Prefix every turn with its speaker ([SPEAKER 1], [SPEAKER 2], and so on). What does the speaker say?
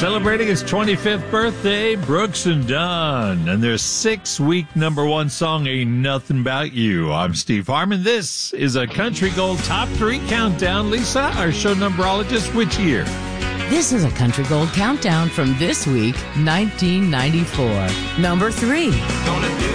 [SPEAKER 1] Celebrating his 25th birthday, Brooks and Dunn, and their 6-week #1 song, Ain't Nothing About You. I'm Steve Harmon. This is a Country Gold Top 3 Countdown. Lisa, our show numberologist, which year?
[SPEAKER 2] This is a Country Gold Countdown from this week, 1994. Number 3.